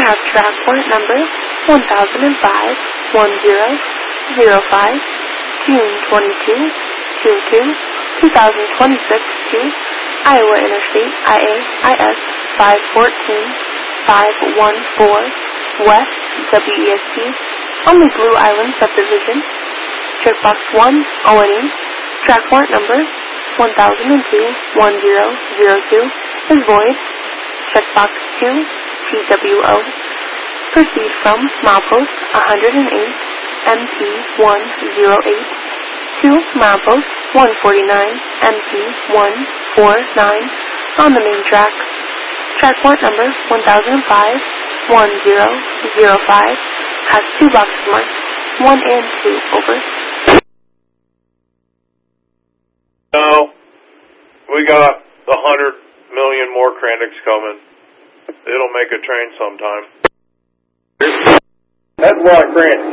have track point number 1005-1005, June 22, 2026 to Iowa Interstate IA-IS 514-514, West WEST, only Blue Island Subdivision. Checkbox 1, O&E, track point number 1002-1002 is void. Checkbox 2, TWO. Proceed from milepost 108, MP108 to milepost 149, MP149 on the main track. Track point number 1005-1005 has 2 boxes marked, 1 and 2, over. No, we got 100 million more Krandics coming. It'll make a train sometime. That's a lot of Krandics.